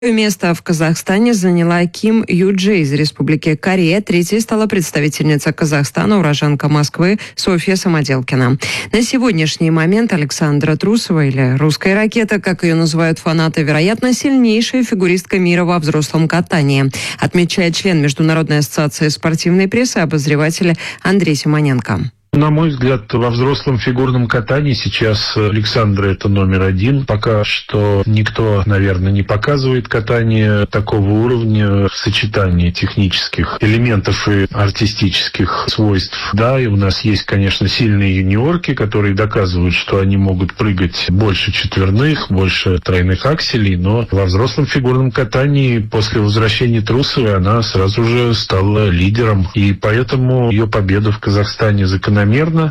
Место в Казахстане заняла Ким Юджи из Республики Корея. Третьей стала представительница Казахстана, уроженка Москвы Софья Самоделкина. На сегодняшний момент Александра Трусова, или «Русская ракета», как ее называют фанаты, вероятно, сильнейшая фигуристка мира во взрослом катании, отмечает член Международной ассоциации спортивной прессы, обозреватель Андрей Симоненко. На мой взгляд, во взрослом фигурном катании сейчас Александра это номер один. Пока что никто, наверное, не показывает катание такого уровня в сочетании технических элементов и артистических свойств. Да, и у нас есть, конечно, сильные юниорки, которые доказывают, что они могут прыгать больше четверных, больше тройных акселей, но во взрослом фигурном катании после возвращения Трусовой она сразу же стала лидером. И поэтому ее победа в Казахстане закономерна.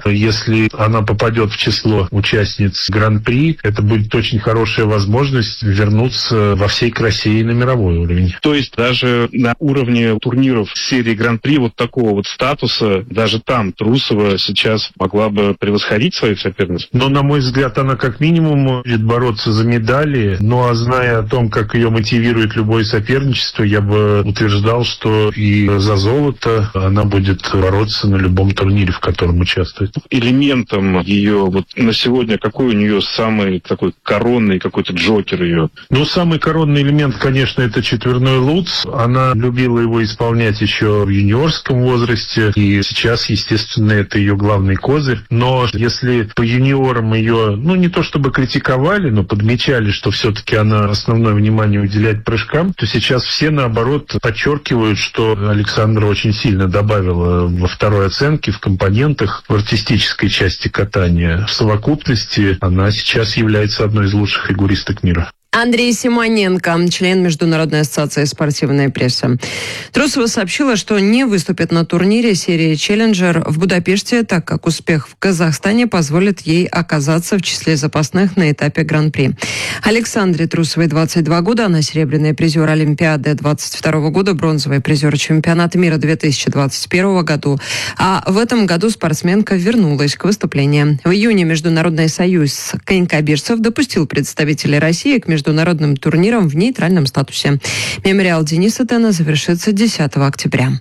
Если она попадет в число участниц Гран-при, это будет очень хорошая возможность вернуться во всей красе и на мировой уровень. То есть даже на уровне турниров серии Гран-при вот такого вот статуса, даже там Трусова сейчас могла бы превосходить своих соперниц? Но, на мой взгляд, она как минимум будет бороться за медали. Ну, а зная о том, как ее мотивирует любое соперничество, я бы утверждал, что и за золото она будет бороться на любом турнире, в котором участвует. Элементом ее вот на сегодня, какой у нее самый такой коронный какой-то джокер ее? Ну, самый коронный элемент, конечно, это четверной лутс. Она любила его исполнять еще в юниорском возрасте, и сейчас, естественно, это ее главный козырь. Но если по юниорам ее, ну, не то чтобы критиковали, но подмечали, что все-таки она основное внимание уделяет прыжкам, то сейчас все, наоборот, подчеркивают, что Александра очень сильно добавила во второй оценке, в компонентах, в артистической части катания. В совокупности она сейчас является одной из лучших фигуристок мира. Андрей Симоненко, член Международной ассоциации спортивной прессы. Трусова сообщила, что не выступит на турнире серии «Челленджер» в Будапеште, так как успех в Казахстане позволит ей оказаться в числе запасных на этапе Гран-при. Александре Трусовой 22 года, она серебряный призер Олимпиады 22 года, бронзовый призер чемпионата мира 2021 году. А в этом году спортсменка вернулась к выступлениям. В июне Международный союз конькобежцев допустил представителей России к международным турнирам в нейтральном статусе. Мемориал Дениса Тена завершится 10 октября.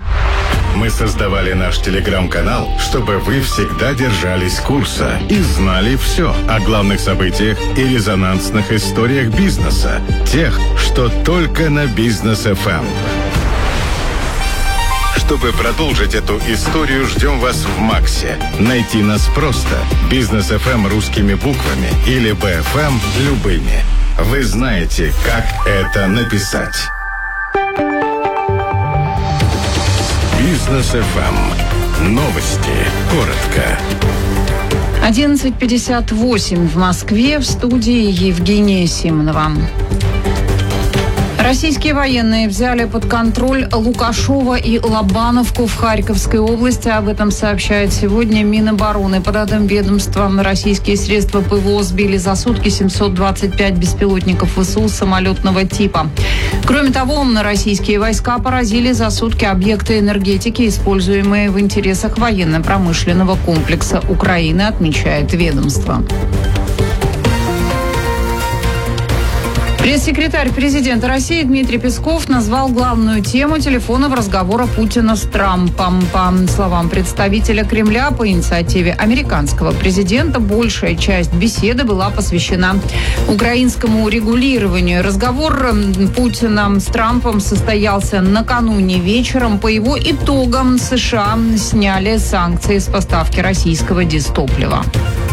Мы создавали наш телеграм-канал, чтобы вы всегда держались курса и знали все о главных событиях и резонансных историях бизнеса. Тех, что только на Бизнес ФМ. Чтобы продолжить эту историю, ждем вас в Максе. Найти нас просто. Бизнес ФМ русскими буквами или БФМ любыми. Вы знаете, как это написать. Бизнес ФМ. Новости. Коротко. 11:58 в Москве. В студии Евгения Симонова. Российские военные взяли под контроль Лукашово и Лобановку в Харьковской области. Об этом сообщает сегодня Минобороны. По данным ведомства, российские средства ПВО сбили за сутки 725 беспилотников ВСУ самолетного типа. Кроме того, российские войска поразили за сутки объекты энергетики, используемые в интересах военно-промышленного комплекса Украины, отмечает ведомство. Пресс-секретарь президента России Дмитрий Песков назвал главную тему телефонного разговора Путина с Трампом. По словам представителя Кремля, по инициативе американского президента большая часть беседы была посвящена украинскому урегулированию. Разговор Путина с Трампом состоялся накануне вечером. По его итогам США сняли санкции с поставки российского дизтоплива.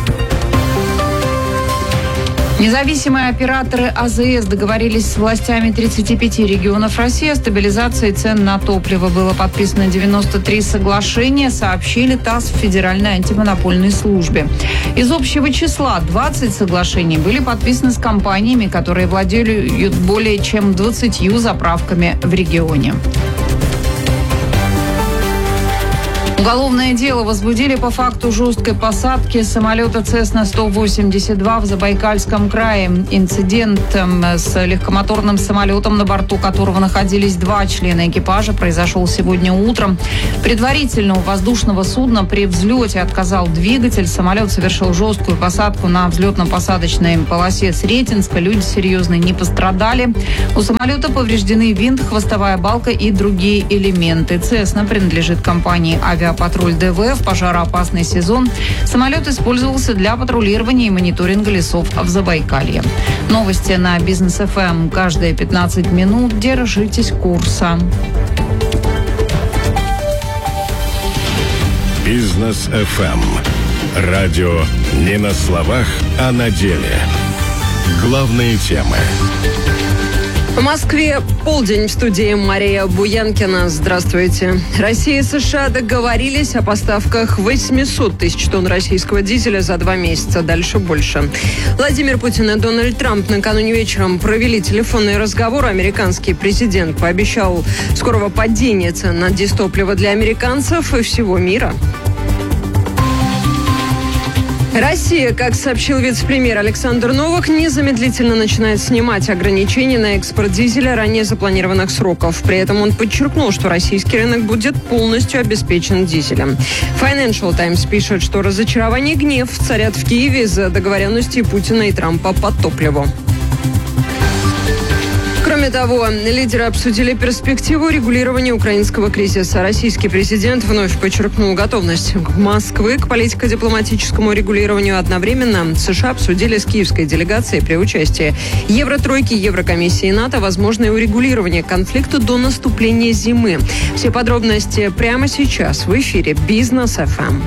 Независимые операторы АЗС договорились с властями 35 регионов России о стабилизации цен на топливо. Было подписано 93 соглашения, сообщили ТАСС в Федеральной антимонопольной службе. Из общего числа 20 соглашений были подписаны с компаниями, которые владеют более чем 20 заправками в регионе. Уголовное дело возбудили по факту жесткой посадки самолета Цесна-182 в Забайкальском крае. Инцидент с легкомоторным самолетом, на борту которого находились 2 члена экипажа, произошел сегодня утром. Предварительно у воздушного судна при взлете отказал двигатель. Самолет совершил жесткую посадку на взлетно-посадочной полосе Сретенска. Люди серьезно не пострадали. У самолета повреждены винт, хвостовая балка и другие элементы. Цесна принадлежит компании «Авиапатруль ДВ». В пожароопасный сезон самолет использовался для патрулирования и мониторинга лесов в Забайкалье. Новости на Бизнес ФМ. Каждые 15 минут держитесь курса. Бизнес ФМ. Радио не на словах, а на деле. Главные темы. В Москве полдень, в студии Мария Буянкина. Здравствуйте. Россия и США договорились о поставках 800 тысяч тонн российского дизеля за 2 месяца. Дальше больше. Владимир Путин и Дональд Трамп накануне вечером провели телефонный разговор. Американский президент пообещал скорого падения цен на дизтопливо для американцев и всего мира. Россия, как сообщил вице-премьер Александр Новак, незамедлительно начинает снимать ограничения на экспорт дизеля ранее запланированных сроков. При этом он подчеркнул, что российский рынок будет полностью обеспечен дизелем. Financial Times пишет, что разочарование и гнев царят в Киеве из-за договоренности Путина и Трампа по топливу. Кроме того, лидеры обсудили перспективу регулирования украинского кризиса. Российский президент вновь подчеркнул готовность Москвы к политико-дипломатическому регулированию. Одновременно США обсудили с киевской делегацией при участии Евротройки, Еврокомиссии и НАТО возможное урегулирование конфликта до наступления зимы. Все подробности прямо сейчас в эфире Бизнес ФМ.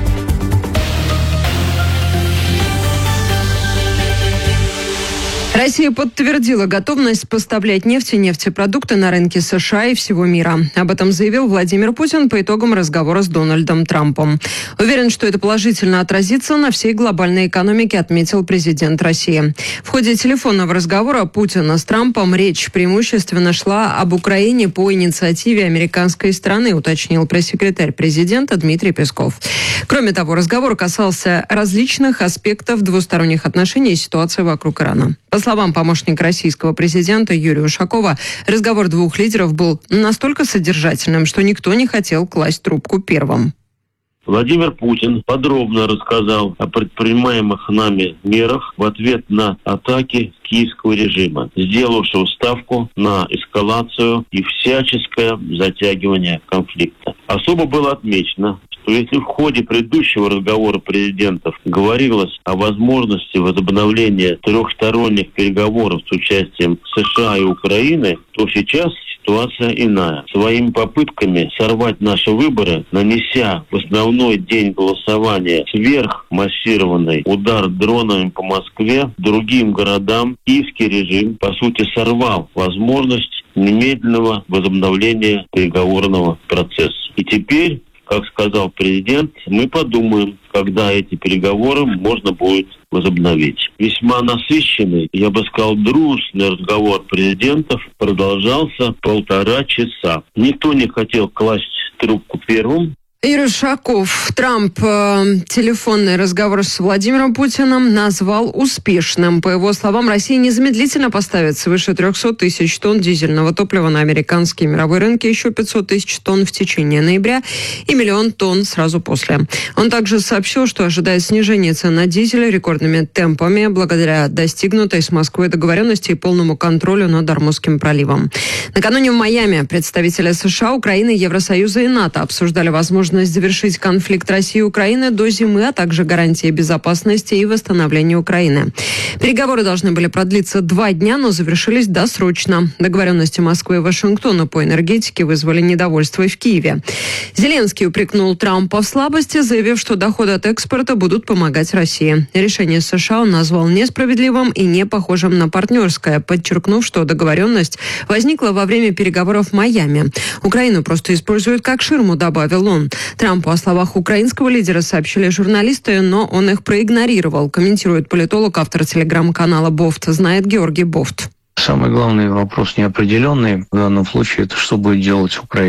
Россия подтвердила готовность поставлять нефть и нефтепродукты на рынки США и всего мира. Об этом заявил Владимир Путин по итогам разговора с Дональдом Трампом. Уверен, что это положительно отразится на всей глобальной экономике, отметил президент России. В ходе телефонного разговора Путина с Трампом речь преимущественно шла об Украине по инициативе американской страны, уточнил пресс-секретарь президента Дмитрий Песков. Кроме того, разговор касался различных аспектов двусторонних отношений и ситуации вокруг Ирана. По словам помощника российского президента Юрия Ушакова, разговор двух лидеров был настолько содержательным, что никто не хотел класть трубку первым. Владимир Путин подробно рассказал о предпринимаемых нами мерах в ответ на атаки киевского режима, сделавшего ставку на эскалацию и всяческое затягивание конфликта. Особо было отмечено, что если в ходе предыдущего разговора президентов говорилось о возможности возобновления трехсторонних переговоров с участием США и Украины, то сейчас ситуация иная. Своими попытками сорвать наши выборы, нанеся в основной день голосования сверхмассированный удар дронами по Москве, другим городам, киевский режим, по сути, сорвал возможность немедленного возобновления переговорного процесса. И теперь, как сказал президент, мы подумаем, когда эти переговоры можно будет возобновить. Весьма насыщенный, я бы сказал, дружный разговор президентов продолжался 1,5 часа. Никто не хотел класть трубку первым. Юрий Ушаков. Трамп телефонный разговор с Владимиром Путиным назвал успешным. По его словам, Россия незамедлительно поставит свыше 300 тысяч тонн дизельного топлива на американские мировые рынки, еще 500 тысяч тонн в течение ноября и 1 миллион тонн сразу после. Он также сообщил, что ожидает снижения цен на дизель рекордными темпами благодаря достигнутой с Москвой договоренности и полному контролю над Ормузским проливом. Накануне в Майами представители США, Украины, Евросоюза и НАТО обсуждали возможность завершить конфликт России и Украины до зимы, а также гарантии безопасности и восстановления Украины. Переговоры должны были продлиться 2 дня, но завершились досрочно. Договоренности Москвы и Вашингтона по энергетике вызвали недовольство и в Киеве. Зеленский упрекнул Трампа в слабости, заявив, что доходы от экспорта будут помогать России. Решение США он назвал несправедливым и не похожим на партнерское, подчеркнув, что договоренность возникла во время переговоров в Майами. Украину просто используют как ширму, добавил он. Трампу о словах украинского лидера сообщили журналисты, но он их проигнорировал, комментирует политолог, автор телеграм-канала «Бофт», знает Георгий Бофт. Самый главный вопрос неопределенный в данном случае – это что будет делать Украина.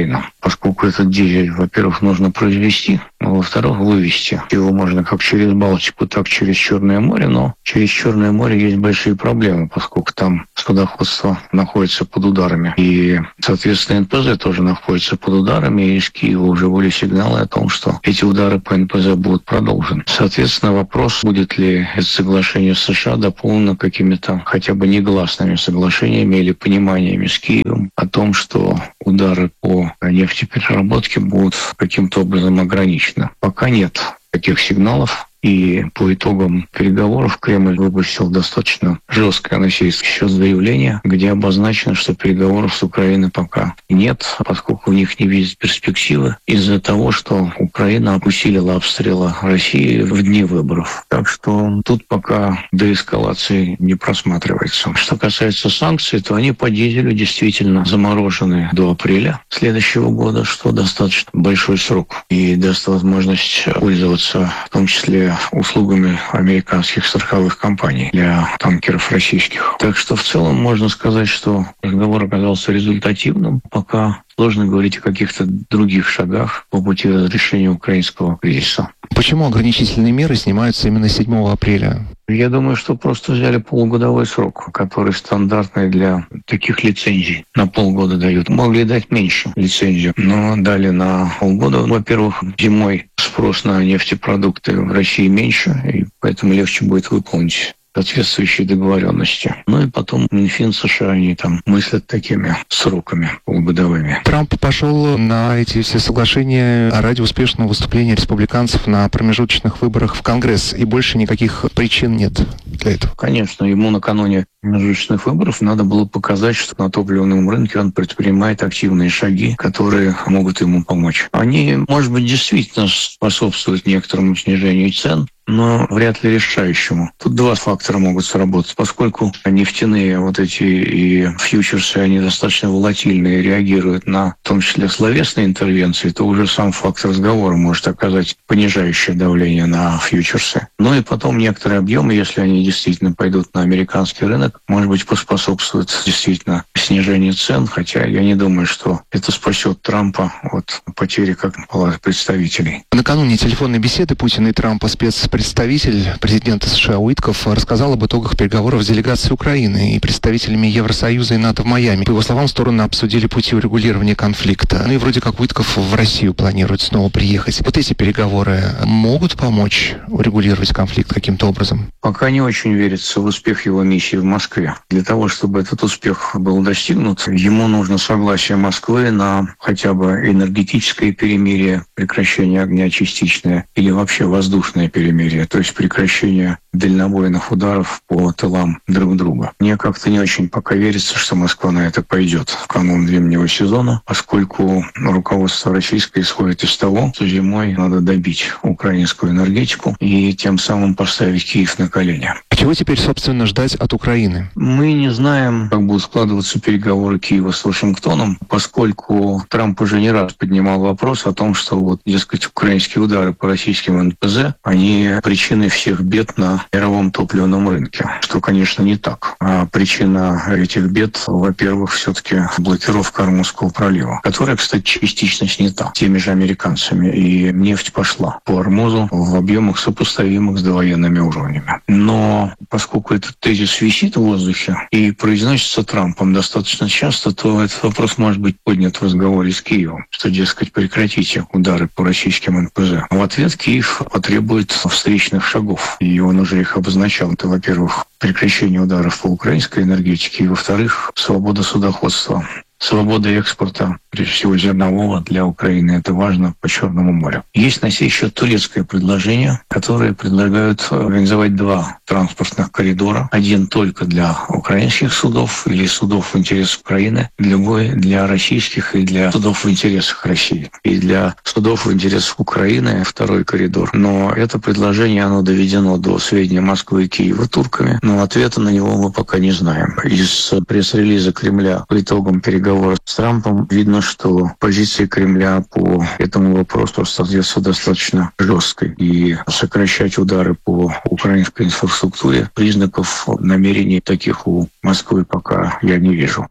поскольку этот дизель, во-первых, нужно произвести, а во-вторых, вывести. Его можно как через Балтику, так через Черное море, но через Черное море есть большие проблемы, поскольку там судоходство находится под ударами. И, соответственно, НПЗ тоже находится под ударами, и из Киева уже были сигналы о том, что эти удары по НПЗ будут продолжены. Соответственно, вопрос, будет ли это соглашение с США дополнено какими-то хотя бы негласными соглашениями или пониманиями с Киевом о том, что удары по нефтепереработке будут каким-то образом ограничены. Пока нет таких сигналов. И по итогам переговоров Кремль выпустил достаточно жесткое на сей счет заявление, где обозначено, что переговоров с Украиной пока нет, поскольку в них не видят перспективы из-за того, что Украина усилила обстрелы России в дни выборов. Так что тут пока деэскалации не просматривается. Что касается санкций, то они по дизелю действительно заморожены до апреля следующего года, что достаточно большой срок и даст возможность пользоваться в том числе услугами американских страховых компаний для танкеров российских. Так что в целом можно сказать, что разговор оказался результативным. Пока сложно говорить о каких-то других шагах по пути разрешения украинского кризиса. Почему ограничительные меры снимаются именно 7 апреля? Я думаю, что просто взяли полугодовой срок, который стандартный для таких лицензий. На полгода дают. Могли дать меньше лицензию, но дали на полгода. Во-первых, зимой спрос на нефтепродукты в России меньше, и поэтому легче будет выполнить соответствующие договоренности. Ну и потом Минфин США, они там мыслят такими сроками полугодовыми. Трамп пошел на эти все соглашения ради успешного выступления республиканцев на промежуточных выборах в Конгресс, и больше никаких причин нет для этого. Конечно, ему накануне промежуточных выборов надо было показать, что на топливном рынке он предпринимает активные шаги, которые могут ему помочь. Они, может быть, действительно способствуют некоторому снижению цен, но вряд ли решающему. Тут два фактора могут сработать. Поскольку нефтяные вот эти и фьючерсы, они достаточно волатильные, реагируют на, в том числе, словесные интервенции, то уже сам факт разговора может оказать понижающее давление на фьючерсы. Ну и потом некоторые объемы, если они действительно пойдут на американский рынок, может быть, поспособствуют действительно снижению цен, хотя я не думаю, что это спасет Трампа от потери как палаты представителей. Накануне телефонной беседы Путина и Трампа спецпредставитель президента США Уитков рассказал об итогах переговоров с делегацией Украины и представителями Евросоюза и НАТО в Майами. По его словам, стороны обсудили пути урегулирования конфликта. Ну и вроде как Уитков в Россию планирует снова приехать. Вот эти переговоры могут помочь урегулировать конфликт каким-то образом? Пока не очень верится в успех его миссии в Москве. Для того, чтобы этот успех был достигнут, ему нужно согласие Москвы на хотя бы энергетическое перемирие, прекращение огня частичное или вообще воздушное перемирие, то есть прекращение дальнобойных ударов по тылам друг друга. Мне как-то не очень пока верится, что Москва на это пойдет в канун зимнего сезона, поскольку руководство российское исходит из того, что зимой надо добить украинскую энергетику и тем самым поставить Киев на колени. А чего теперь, собственно, ждать от Украины? Мы не знаем, как будут складываться переговоры Киева с Вашингтоном, поскольку Трамп уже не раз поднимал вопрос о том, что вот, дескать, украинские удары по российским НПЗ, они причиной всех бед на мировом топливном рынке, что, конечно, не так. А причина этих бед, во-первых, все-таки блокировка Ормузского пролива, которая, кстати, частично снята теми же американцами, и нефть пошла по Ормузу в объемах, сопоставимых с довоенными уровнями. Но поскольку этот тезис висит в воздухе и произносится Трампом достаточно часто, то этот вопрос может быть поднят в разговоре с Киевом, что, дескать, прекратите удары по российским НПЗ. В ответ Киев потребует встречных шагов, и он уже их обозначал. Это, во-первых, прекращение ударов по украинской энергетике, и, во-вторых, свобода судоходства. Свобода экспорта, прежде всего зернового, для Украины. Это важно по Черному морю. Есть на сей счет турецкое предложение, которое предлагают организовать два транспортных коридора. Один только для украинских судов или судов в интересах Украины, другой для российских и для судов в интересах России. И для судов в интересах Украины второй коридор. Но это предложение, оно доведено до сведения Москвы и Киева турками, но ответа на него мы пока не знаем. Из пресс-релиза Кремля по итогам переговоров с Трампом видно, что позиция Кремля по этому вопросу остается достаточно жесткой. И сокращать удары по украинской инфраструктуре признаков намерений таких у Москвы пока я не вижу.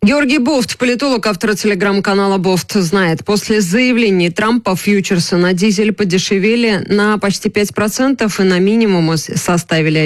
Георгий Бофт, политолог, автор телеграм-канала «Бофт», знает, после заявлений Трампа фьючерсы на дизель подешевели на почти 5% и на минимум составили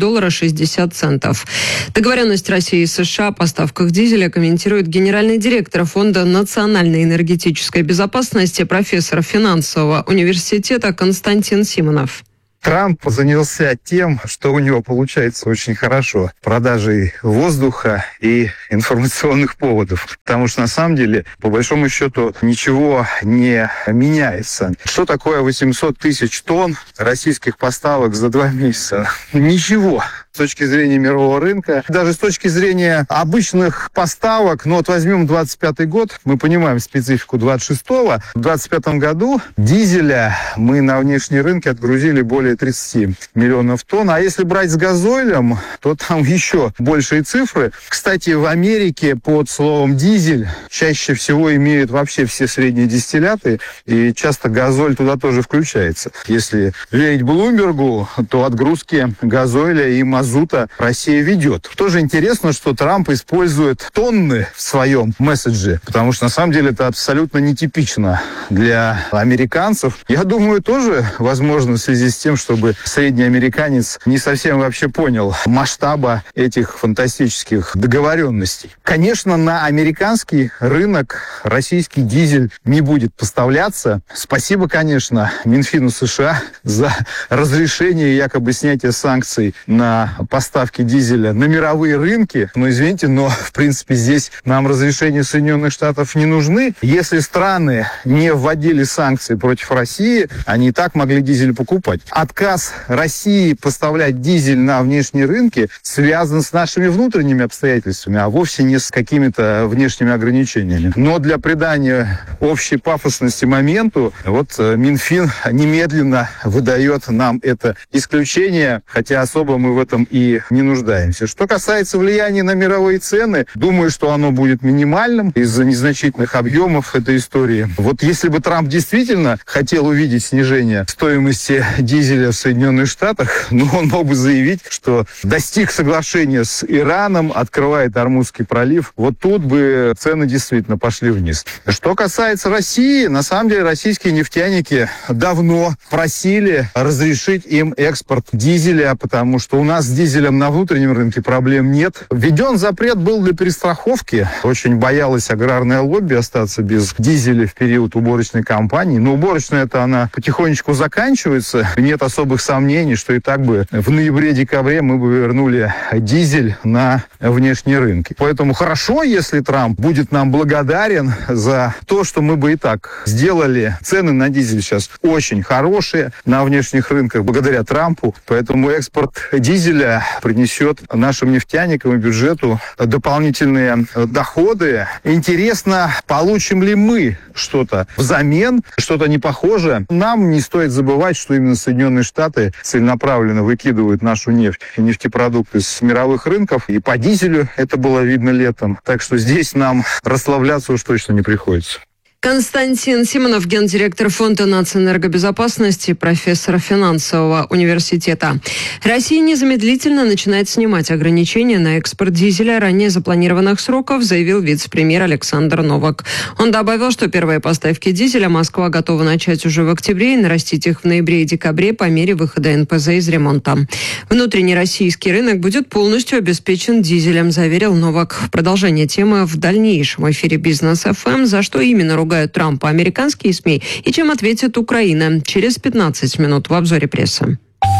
$4.60. Договоренность России и США о поставках дизеля комментирует генеральный директор Фонда национальной энергетической безопасности, профессор финансового университета Константин Симонов. Трамп занялся тем, что у него получается очень хорошо. Продажей воздуха и информационных поводов. Потому что на самом деле, по большому счету, ничего не меняется. Что такое 800 тысяч тонн российских поставок за 2 месяца? Ничего. С точки зрения мирового рынка, даже с точки зрения обычных поставок, ну вот возьмем 25-й год, мы понимаем специфику 26-го. В 25-м году дизеля мы на внешние рынки отгрузили более 30 миллионов тонн. А если брать с газоилем, то там еще большие цифры. Кстати, в Америке под словом «дизель» чаще всего имеют вообще все средние дистилляты, и часто газоль туда тоже включается. Если верить Блумбергу, то отгрузки газоиля и мазута Россия ведет. Тоже интересно, что Трамп использует тонны в своем месседже, потому что на самом деле это абсолютно нетипично для американцев. Я думаю, тоже возможно в связи с тем, чтобы средний американец не совсем вообще понял масштаба этих фантастических договоренностей. Конечно, на американский рынок российский дизель не будет поставляться. Спасибо, конечно, Минфину США за разрешение якобы снятия санкций на поставки дизеля на мировые рынки. Но, извините, но, в принципе, здесь нам разрешения Соединенных Штатов не нужны. Если страны не вводили санкции против России, они и так могли дизель покупать. Отказ России поставлять дизель на внешние рынки связан с нашими внутренними обстоятельствами, а вовсе не с какими-то внешними ограничениями. Но для придания общей пафосности моменту, вот Минфин немедленно выдает нам это исключение, хотя особо мы в этом и не нуждаемся. Что касается влияния на мировые цены, думаю, что оно будет минимальным из-за незначительных объемов этой истории. Вот если бы Трамп действительно хотел увидеть снижение стоимости дизеля в Соединенных Штатах, ну, он мог бы заявить, что достиг соглашения с Ираном, открывает Ормузский пролив. Вот тут бы цены действительно пошли вниз. Что касается России, на самом деле российские нефтяники давно просили разрешить им экспорт дизеля, потому что у нас с дизелем на внутреннем рынке проблем нет. Введен запрет был для перестраховки. Очень боялась аграрное лобби остаться без дизеля в период уборочной кампании. Но уборочная это она потихонечку заканчивается. Нет особых сомнений, что и так бы в ноябре-декабре мы бы вернули дизель на внешние рынки. Поэтому хорошо, если Трамп будет нам благодарен за то, что мы бы и так сделали. Цены на дизель сейчас очень хорошие на внешних рынках благодаря Трампу. Поэтому экспорт дизеля принесет нашим нефтяникам и бюджету дополнительные доходы. Интересно, получим ли мы что-то взамен, что-то не похожее. Нам не стоит забывать, что именно Соединенные Штаты целенаправленно выкидывают нашу нефть и нефтепродукты с мировых рынков. И по дизелю это было видно летом. Так что здесь нам расслабляться уж точно не приходится. Константин Симонов, гендиректор Фонда нацэнергобезопасности, профессор финансового университета. Россия незамедлительно начинает снимать ограничения на экспорт дизеля ранее запланированных сроков, заявил вице-премьер Александр Новак. Он добавил, что первые поставки дизеля Москва готова начать уже в октябре и нарастить их в ноябре и декабре по мере выхода НПЗ из ремонта. Внутренний российский рынок будет полностью обеспечен дизелем, заверил Новак. Продолжение темы в дальнейшем эфире Бизнес ФМ. За что именно ругают Трампа американские СМИ и чем ответит Украина через 15 минут в обзоре прессы.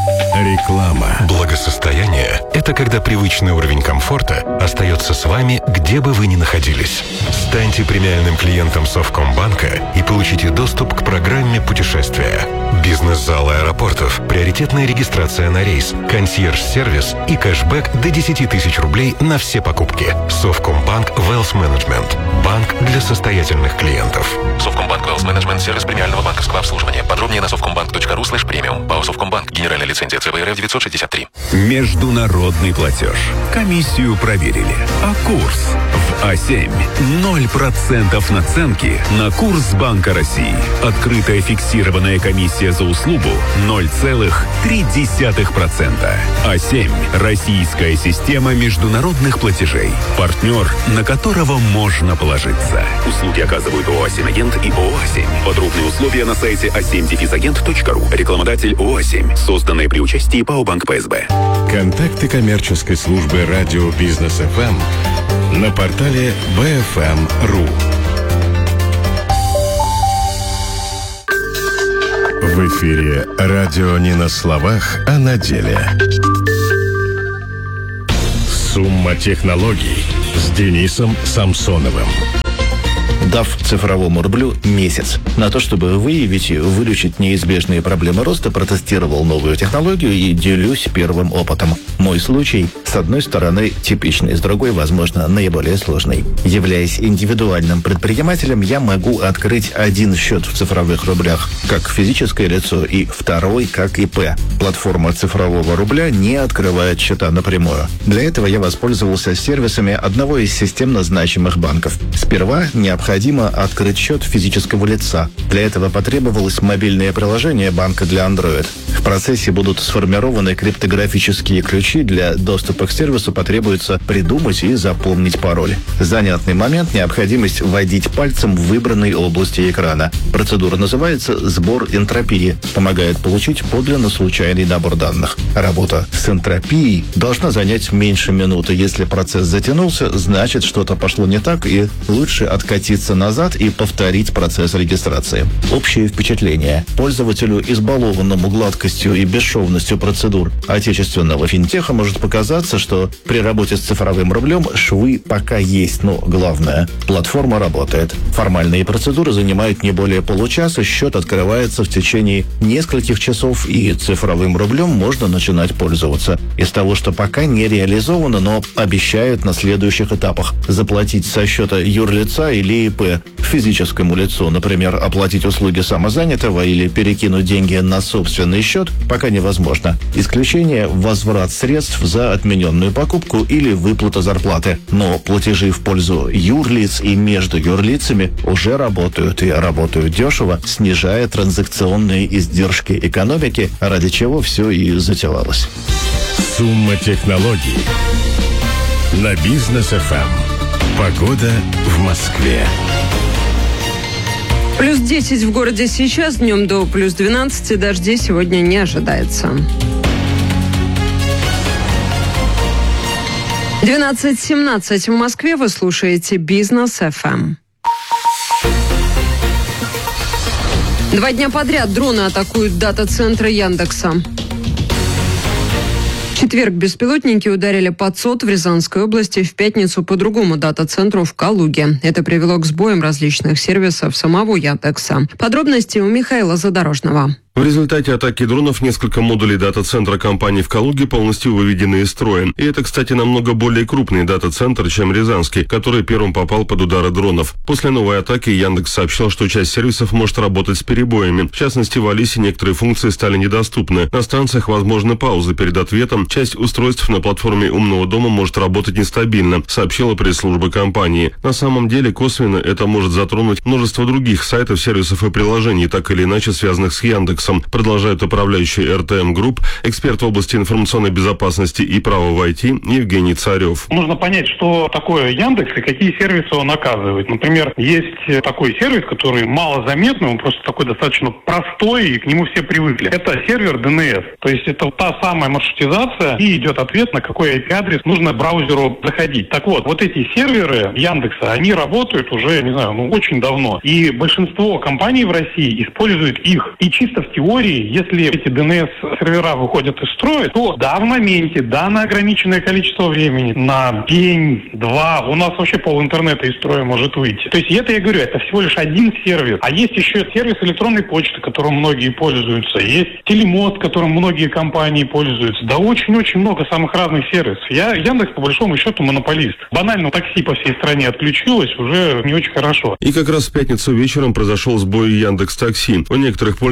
Реклама. Благосостояние – это когда привычный уровень комфорта остается с вами, где бы вы ни находились. Станьте премиальным клиентом Совкомбанка и получите доступ к программе путешествия. Бизнес-залы аэропортов, приоритетная регистрация на рейс, консьерж-сервис и кэшбэк до 10 тысяч рублей на все покупки. Совкомбанк Wealth Management. Банк для состоятельных клиентов. Совкомбанк Wealth Management – сервис премиального банковского обслуживания. Подробнее на совкомбанк.ру/премиум. ПАО Совкомбанк. Генеральная лицензия ЦБРФ 963. Международный платеж. Комиссию проверили. А курс? В А7. 0% наценки на курс Банка России. Открытая фиксированная комиссия за услугу 0,3%. А7. Российская система международных платежей. Партнер, на которого можно положиться. Услуги оказывают ООО «А7-агент» и ООО «А7». Подробные условия на сайте a7-agent.ru. Рекламодатель ООО «А7». Созданные при участии ПАО «Банк ПСБ». Контакты коммерческой службы радио «Бизнес ФМ» на портале bfm.ru. В эфире радио не на словах, а на деле. Сумма технологий с Денисом Самсоновым. Дав цифровому рублю месяц на то, чтобы выявить и вылечить неизбежные проблемы роста, протестировал новую технологию и делюсь первым опытом. Мой случай, с одной стороны, типичный, с другой, возможно, наиболее сложный. Являясь индивидуальным предпринимателем, я могу открыть один счет в цифровых рублях как физическое лицо и второй как ИП. Платформа цифрового рубля не открывает счета напрямую. Для этого я воспользовался сервисами одного из системно значимых банков. Сперва необходимо открыть счет физического лица. Для этого потребовалось мобильное приложение банка для Android. В процессе будут сформированы криптографические ключи. Для доступа к сервису потребуется придумать и запомнить пароль. Занятный момент – необходимость вводить пальцем в выбранной области экрана. Процедура называется «сбор энтропии». Помогает получить подлинно случайный набор данных. Работа с энтропией должна занять меньше минуты. Если процесс затянулся, значит, что-то пошло не так, и лучше откатиться назад и повторить процесс регистрации. Общее впечатление. Пользователю, избалованному гладкостью и бесшовностью процедур отечественного финтеха, может показаться, что при работе с цифровым рублем швы пока есть, но главное – платформа работает. Формальные процедуры занимают не более получаса, счет открывается в течение нескольких часов, и цифровым рублем можно начинать пользоваться. Из того, что пока не реализовано, но обещают на следующих этапах. Заплатить со счета юрлица или ИП физическому лицу, например, оплатить услуги самозанятого или перекинуть деньги на собственный счет, пока невозможно. Исключение – возврат средств за отмененную покупку или выплата зарплаты. Но платежи в пользу юрлиц и между юрлицами уже работают, и работают дешево, снижая транзакционные издержки экономики, ради чего все и затевалось. Сумма технологий на Бизнес ФМ. Погода в Москве. Плюс 10 в городе сейчас, днем до плюс 12, дождей сегодня не ожидается. 12:17 в Москве, вы слушаете Бизнес ФМ. 2 дня подряд дроны атакуют дата-центры Яндекса. В четверг беспилотники ударили под СОТ в Рязанской области, в пятницу по другому дата-центру в Калуге. Это привело к сбоям различных сервисов самого Яндекса. Подробности у Михаила Задорожного. В результате атаки дронов несколько модулей дата-центра компании в Калуге полностью выведены из строя. И это, кстати, намного более крупный дата-центр, чем Рязанский, который первым попал под удары дронов. После новой атаки Яндекс сообщил, что часть сервисов может работать с перебоями. В частности, в Алисе некоторые функции стали недоступны. На станциях возможны паузы перед ответом. Часть устройств на платформе умного дома может работать нестабильно, сообщила пресс-служба компании. На самом деле, косвенно это может затронуть множество других сайтов, сервисов и приложений, так или иначе связанных с Яндексом. Продолжает управляющий РТМ Групп, эксперт в области информационной безопасности и права в IT Евгений Царев. Нужно понять, что такое Яндекс и какие сервисы он оказывает. Например, есть такой сервис, который малозаметный, он просто такой достаточно простой, и к нему все привыкли. Это сервер DNS. То есть это та самая маршрутизация, и идет ответ, на какой IP-адрес нужно браузеру заходить. Так вот, вот эти серверы Яндекса, они работают уже, не знаю, очень давно. И большинство компаний в России используют их. И чисто в теории, если эти DNS-сервера выходят из строя, то да, в моменте, да, на ограниченное количество времени, на день-два, у нас вообще пол интернета из строя может выйти. То есть это, я говорю, это всего лишь один сервис. А есть еще сервис электронной почты, которым многие пользуются. Есть телемост, которым многие компании пользуются. Да очень-очень много самых разных сервисов. Яндекс, по большому счету, монополист. Банально такси по всей стране отключилось, уже не очень хорошо. И как раз в пятницу вечером произошел сбой Яндекс.Такси. У некоторых пользователей при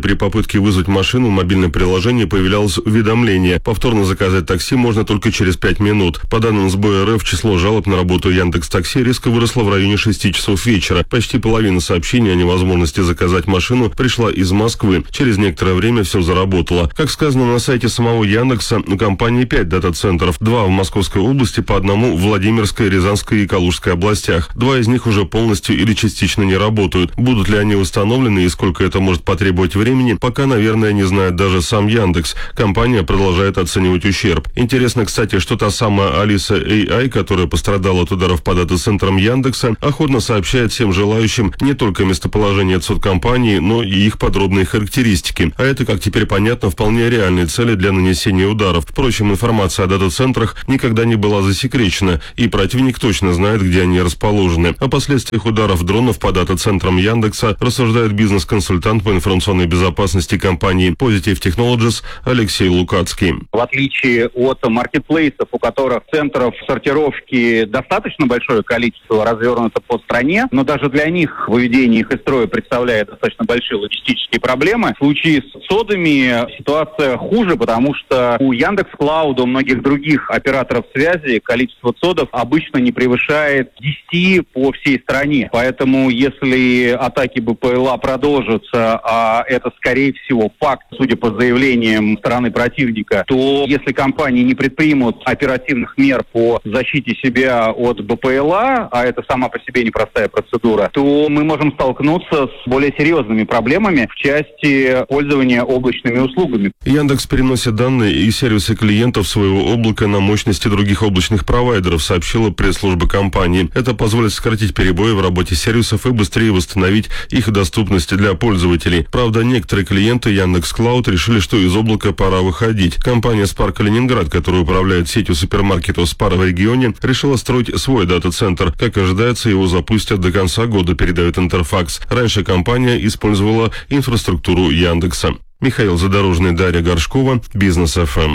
при попытке вызвать машину в мобильном приложении появлялось уведомление. Повторно заказать такси можно только через 5 минут. По данным СБ РФ, число жалоб на работу Яндекс.Такси резко выросло в районе 6 часов вечера. Почти половина сообщений о невозможности заказать машину пришла из Москвы. Через некоторое время все заработало. Как сказано на сайте самого Яндекса, у компании 5 дата-центров. 2 в Московской области, по одному в Владимирской, Рязанской и Калужской областях. 2 из них уже полностью или частично не работают. Будут ли они установлены и сколько это может потребовать времени, пока, наверное, не знает даже сам Яндекс. Компания продолжает оценивать ущерб. Интересно, кстати, что та самая Алиса AI, которая пострадала от ударов по дата-центрам Яндекса, охотно сообщает всем желающим не только местоположение компании, но и их подробные характеристики. А это, как теперь понятно, вполне реальные цели для нанесения ударов. Впрочем, информация о дата-центрах никогда не была засекречена, и противник точно знает, где они расположены. О последствиях ударов дронов по дата-центрам Яндекса рассуждает бизнес-консультант по информационной безопасности компании Positive Technologies Алексей Лукацкий. В отличие от маркетплейсов, у которых центров сортировки достаточно большое количество развернуто по стране, но даже для них выведение их из строя представляет достаточно большие логистические проблемы. В случае с содами ситуация хуже, потому что у Яндекс.Клауда, у многих других операторов связи количество содов обычно не превышает 10 по всей стране. Поэтому если атаки БПЛА продолжатся, а это скорее всего факт, судя по заявлениям стороны противника, то если компании не предпримут оперативных мер по защите себя от БПЛА, а это сама по себе непростая процедура, то мы можем столкнуться с более серьезными проблемами в части пользования облачными услугами. Яндекс переносит данные и сервисы клиентов своего облака на мощности других облачных провайдеров, сообщила пресс-служба компании. Это позволит сократить перебои в работе сервисов и быстрее восстановить их доступность для пользователей. Правда, некоторые клиенты Яндекс.Клауд решили, что из облака пора выходить. Компания Spar Калининград, которая управляет сетью супермаркетов Spar в регионе, решила строить свой дата-центр. Как ожидается, его запустят до конца года, передает Интерфакс. Раньше компания использовала инфраструктуру Яндекса. Михаил Задорожный, Дарья Горшкова, Бизнес ФМ.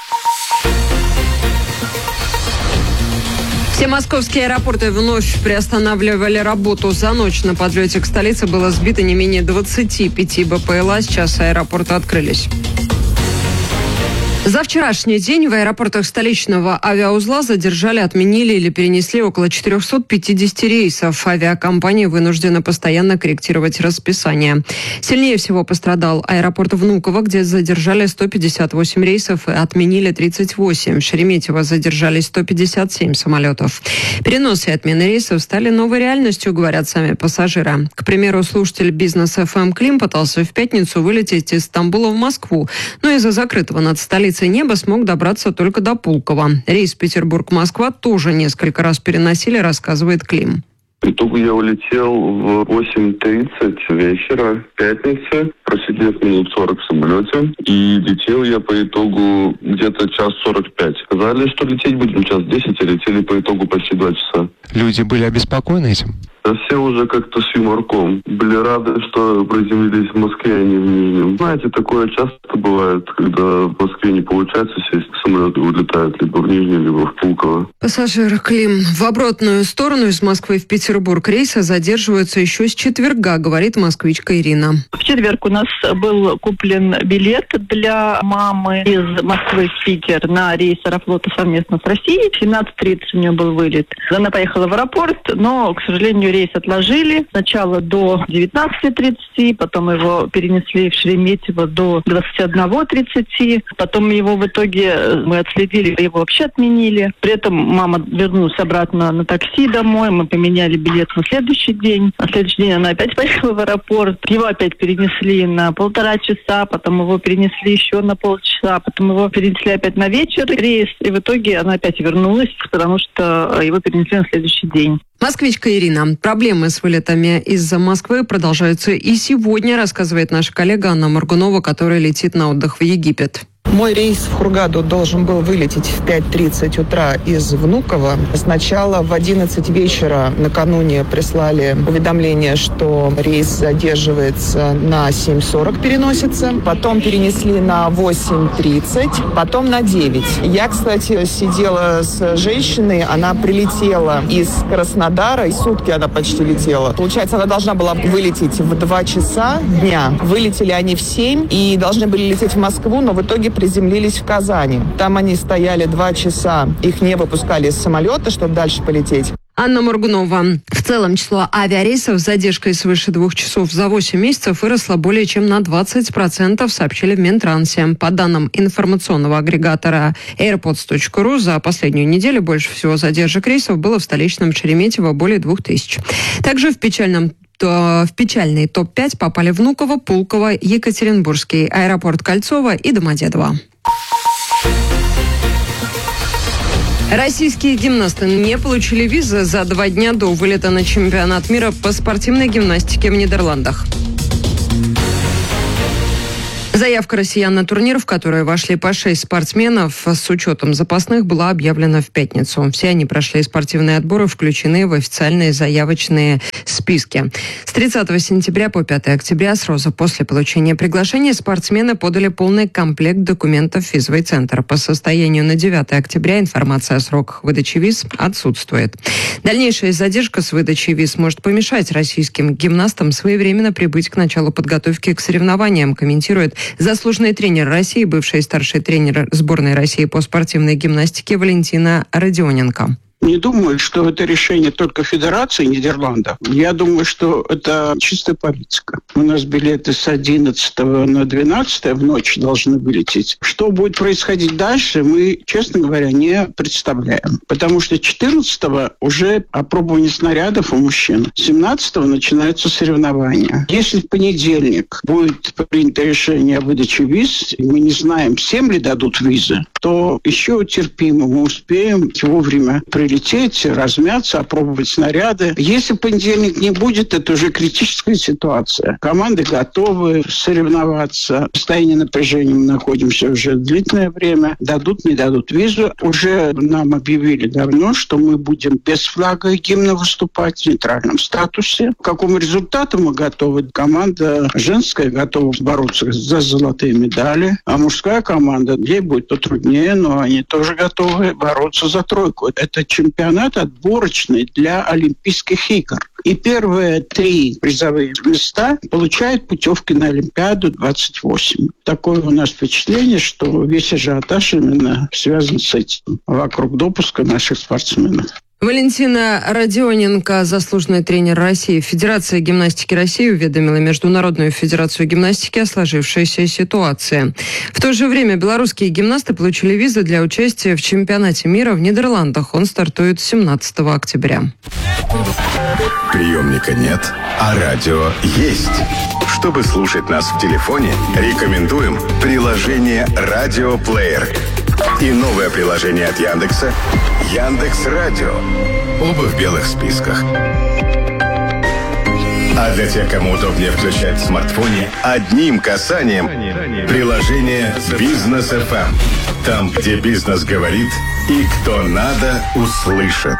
Все московские аэропорты вновь приостанавливали работу. За ночь на подлете к столице было сбито не менее 25 БПЛА. Сейчас аэропорты открылись. За вчерашний день в аэропортах столичного авиаузла задержали, отменили или перенесли около 450 рейсов. Авиакомпании вынуждены постоянно корректировать расписание. Сильнее всего пострадал аэропорт Внуково, где задержали 158 рейсов и отменили 38. В Шереметьево задержали 157 самолетов. Переносы и отмены рейсов стали новой реальностью, говорят сами пассажиры. К примеру, слушатель Бизнес ФМ Клим пытался в пятницу вылететь из Стамбула в Москву, но из-за закрытого над столицей неба смог добраться только до Пулково. Рейс Петербург-Москва тоже несколько раз переносили, рассказывает Клим. В итоге я улетел в 8:30 вечера пятницы, просидев минут 40 в самолете. И летел я по итогу где-то 1:45. Сказали, что лететь будем 1:10, а летели по итогу почти 2 часа. Люди были обеспокоены этим? Да все уже как-то с юморком. Были рады, что приземлились в Москве, а не в Нижнем. Знаете, такое часто бывает, когда в Москве не получается сесть, самолеты улетают либо в Нижний, либо в Пулково. Пассажир Клим. В обратную сторону из Москвы в Петербург рейсы задерживаются еще с четверга, говорит москвичка Ирина. В четверг у нас был куплен билет для мамы из Москвы в Питер на рейс Аэрофлота совместно с Россией. В 17:30 у нее был вылет. Она поехала в аэропорт, но, к сожалению, рейс отложили. Сначала до 19:30, потом его перенесли в Шереметьево до 21:30. Потом его в итоге мы отследили, его вообще отменили. При этом мама вернулась обратно на такси домой. Мы поменяли билет на следующий день. На следующий день она опять поехала в аэропорт. Его опять перенесли на 1,5 часа, потом его перенесли еще на полчаса, потом его перенесли опять на вечер рейс. И в итоге она опять вернулась, потому что его перенесли на следующий день. Москвичка Ирина. Проблемы с вылетами из-за Москвы продолжаются и сегодня, рассказывает наша коллега Анна Моргунова, которая летит на отдых в Египет. Мой рейс в Хургаду должен был вылететь в 5:30 утра из Внуково. Сначала в 11 вечера накануне прислали уведомление, что рейс задерживается на 7:40, переносится. Потом перенесли на 8:30, потом на 9. Я, кстати, сидела с женщиной, она прилетела из Краснодара, и сутки она почти летела. Получается, она должна была вылететь в 2 часа дня. Вылетели они в 7 и должны были лететь в Москву, но в итоге приземлились в Казани. Там они стояли 2 часа, их не выпускали из самолета, чтобы дальше полететь. Анна Моргунова. В целом число авиарейсов с задержкой свыше 2 часов за 8 месяцев выросло более чем на 20%, сообщили в Минтрансе. По данным информационного агрегатора airpods.ru, за последнюю неделю больше всего задержек рейсов было в столичном Шереметьево, более 2000. Также в печальный топ-5 попали Внуково, Пулково, Екатеринбургский, аэропорт Кольцово и Домодедово. Российские гимнасты не получили визы за 2 дня до вылета на чемпионат мира по спортивной гимнастике в Нидерландах. Заявка россиян на турнир, в который вошли по 6 спортсменов с учетом запасных, была объявлена в пятницу. Все они прошли спортивные отборы, включены в официальные заявочные списки. С 30 сентября по 5 октября, сразу после получения приглашения, спортсмены подали полный комплект документов в визовый центр. По состоянию на 9 октября информация о сроках выдачи виз отсутствует. Дальнейшая задержка с выдачей виз может помешать российским гимнастам своевременно прибыть к началу подготовки к соревнованиям, комментирует заслуженный тренер России, бывший старший тренер сборной России по спортивной гимнастике Валентина Родионенко. Не думаю, что это решение только Федерации Нидерландов. Я думаю, что это чистая политика. У нас билеты с 11 на 12 в ночь должны вылететь. Что будет происходить дальше, мы, честно говоря, не представляем. Потому что 14 уже опробование снарядов у мужчин. 17 начинаются соревнования. Если в понедельник будет принято решение о выдаче виз, и мы не знаем, всем ли дадут визы, то еще терпимо. Мы успеем вовремя прилететь, размяться, опробовать снаряды. Если понедельник не будет, это уже критическая ситуация. Команды готовы соревноваться. В состоянии напряжения мы находимся уже длительное время. Дадут, не дадут визу. Уже нам объявили давно, что мы будем без флага и гимна выступать в нейтральном статусе. К какому результату мы готовы? Команда женская готова бороться за золотые медали, а мужская команда, ей будет потруднее, но они тоже готовы бороться за тройку. Это чемпионат отборочный для Олимпийских игр. И первые 3 призовые места получают путевки на Олимпиаду 28. Такое у нас впечатление, что весь ажиотаж именно связан с этим, вокруг допуска наших спортсменов. Валентина Родионенко, заслуженный тренер России. Федерация гимнастики России уведомила Международную федерацию гимнастики о сложившейся ситуации. В то же время белорусские гимнасты получили визы для участия в чемпионате мира в Нидерландах. Он стартует 17 октября. Приемника нет, а радио есть. Чтобы слушать нас в телефоне, рекомендуем приложение «Радиоплеер». И новое приложение от Яндекса «Яндекс.Радио». Оба в белых списках. А для тех, кому удобнее включать в смартфоне, одним касанием приложение «Бизнес FM». Там, где бизнес говорит и кто надо, услышит.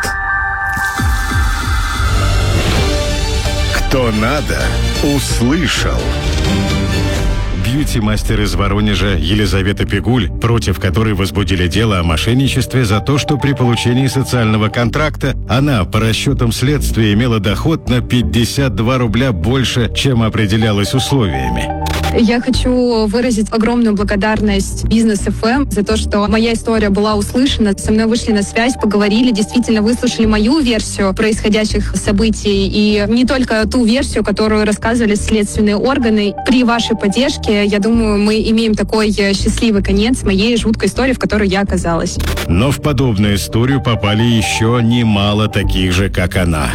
Кто надо, услышал. Бьюти-мастер из Воронежа Елизавета Пигуль, против которой возбудили дело о мошенничестве за то, что при получении социального контракта она, по расчетам следствия, имела доход на 52 рубля больше, чем определялось условиями. Я хочу выразить огромную благодарность Бизнес FM за то, что моя история была услышана. Со мной вышли на связь, поговорили, действительно выслушали мою версию происходящих событий. И не только ту версию, которую рассказывали следственные органы. При вашей поддержке, я думаю, мы имеем такой счастливый конец моей жуткой истории, в которой я оказалась. Но в подобную историю попали еще немало таких же, как она.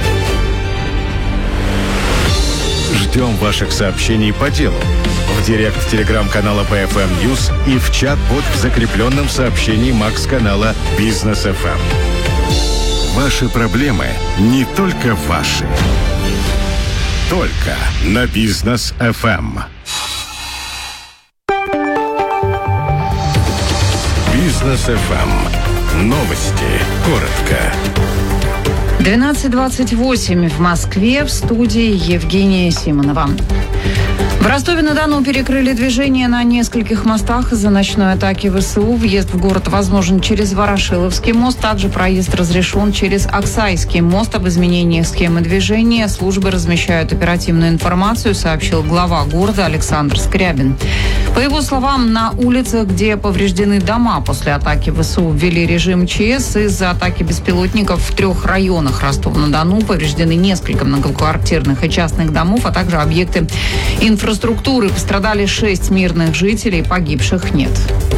Ждем ваших сообщений по делу в директ телеграм-канала BFM News и в чат-бот в закрепленном сообщении Макс-канала Бизнес FM. Ваши проблемы не только ваши. Только на Бизнес FM. Бизнес ФМ. Новости. Коротко. 12:28 в Москве. В студии Евгения Симонова. В Ростове-на-Дону перекрыли движение на нескольких мостах из-за ночной атаки ВСУ. Въезд в город возможен через Ворошиловский мост. Также проезд разрешен через Аксайский мост. Об изменениях схемы движения службы размещают оперативную информацию, сообщил глава города Александр Скрябин. По его словам, на улицах, где повреждены дома после атаки ВСУ, ввели режим ЧС. Из-за атаки беспилотников в 3 районах Ростова-на-Дону повреждены несколько многоквартирных и частных домов, а также объекты инфраструктуры. Пострадали 6 мирных жителей, погибших нет.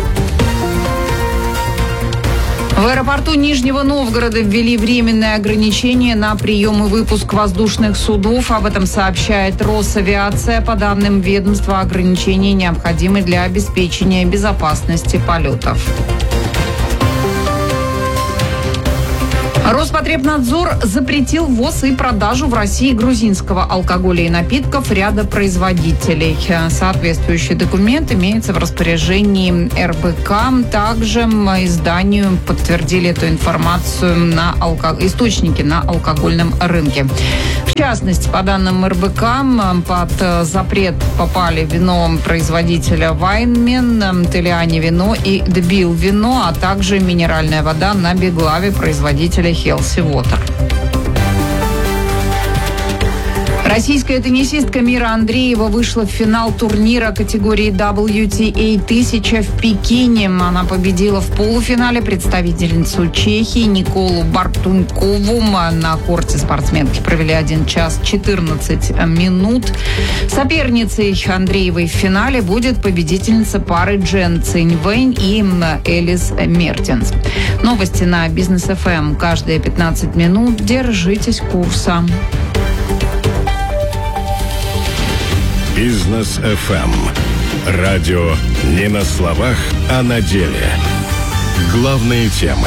В аэропорту Нижнего Новгорода ввели временное ограничение на прием и выпуск воздушных судов. Об этом сообщает Росавиация. По данным ведомства, ограничения необходимы для обеспечения безопасности полетов. Роспотребнадзор запретил ввоз и продажу в России грузинского алкоголя и напитков ряда производителей. Соответствующий документ имеется в распоряжении РБК. Также изданию подтвердили эту информацию источники на алкогольном рынке. В частности, по данным РБК, под запрет попали вино производителя Вайнмен, Телиани вино и Дбил вино, а также минеральная вода на Беглаве производителя Хелси Вотер. Российская теннисистка Мира Андреева вышла в финал турнира категории WTA 1000 в Пекине. Она победила в полуфинале представительницу Чехии Николу Бартунькову. На корте спортсменки провели 1 час 14 минут. Соперницей Андреевой в финале будет победительница пары Джен Циньвэнь и Элис Мертенс. Новости на Бизнес ФМ. Каждые 15 минут. Держитесь курса. Бизнес ФМ. Радио не на словах, а на деле. Главные темы.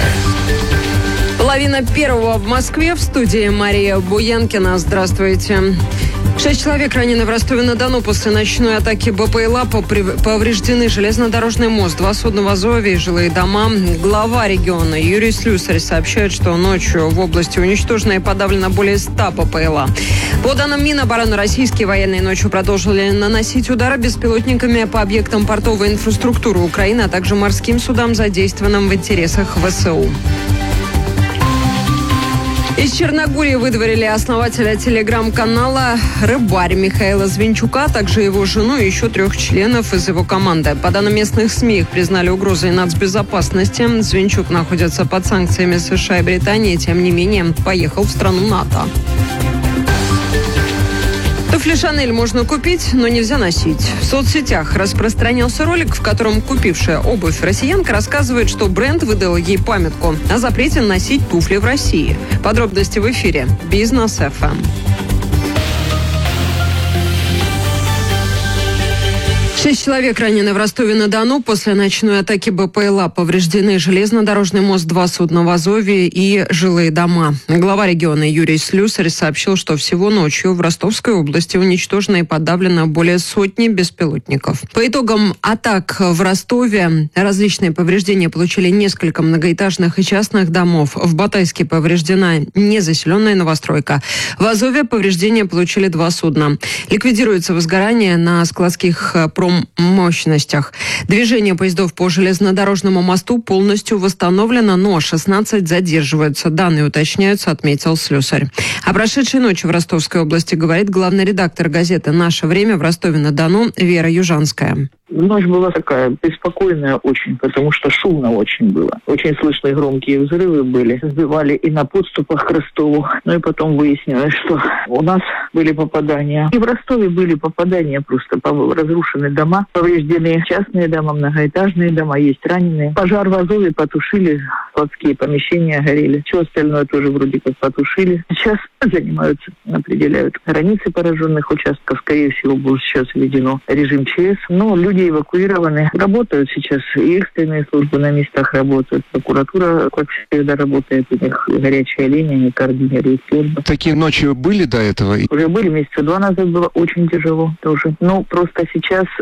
12:30 в Москве. В студии Мария Буянкина. Здравствуйте. 6 человек ранены в Ростове-на-Дону после ночной атаки БПЛА. Повреждены железнодорожный мост, 2 судна в Азове и жилые дома. Глава региона Юрий Слюсарь сообщает, что ночью в области уничтожено и подавлено более 100 БПЛА. По данным Минобороны, российские военные ночью продолжили наносить удары беспилотниками по объектам портовой инфраструктуры Украины, а также морским судам, задействованным в интересах ВСУ. Из Черногории выдворили основателя телеграм-канала «Рыбарь» Михаила Звинчука, а также его жену и еще 3 членов из его команды. По данным местных СМИ, их признали угрозой нацбезопасности. Звинчук находится под санкциями США и Британии, тем не менее поехал в страну НАТО. Туфли «Шанель» можно купить, но нельзя носить. В соцсетях распространился ролик, в котором купившая обувь россиянка рассказывает, что бренд выдал ей памятку о запрете носить туфли в России. Подробности в эфире. Бизнес ФМ. 6 человек ранены в Ростове-на-Дону после ночной атаки БПЛА. Повреждены железнодорожный мост, 2 судна в Азове и жилые дома. Глава региона Юрий Слюсарь сообщил, что всего ночью в Ростовской области уничтожено и подавлено более 100 беспилотников. По итогам атак в Ростове различные повреждения получили несколько многоэтажных и частных домов. В Батайске повреждена незаселенная новостройка. В Азове повреждения получили 2 судна. Ликвидируется возгорание на складских проммощностях. Движение поездов по железнодорожному мосту полностью восстановлено, но 16 задерживаются. Данные уточняются, отметил Слюсарь. О прошедшей ночи в Ростовской области говорит главный редактор газеты «Наше время» в Ростове-на-Дону Вера Южанская. Ночь была такая беспокойная очень, потому что шумно очень было. Очень слышные громкие взрывы были. Сбивали и на подступах к Ростову. Ну и потом выяснилось, что у нас были попадания. И в Ростове были попадания просто. Разрушены дома, повреждены частные дома, многоэтажные дома, есть раненые. Пожар в Азове потушили, складские помещения горели. Все остальное тоже вроде как потушили. Сейчас занимаются, определяют границы пораженных участков. Скорее всего, будет сейчас введено режим ЧС. Но люди эвакуированы. Работают сейчас и экстренные службы на местах работают. Прокуратура, как всегда, работает. У них горячая линия, они координируют службы. Такие ночи были до этого? Уже были, месяца 2 назад было очень тяжело тоже. Но просто сейчас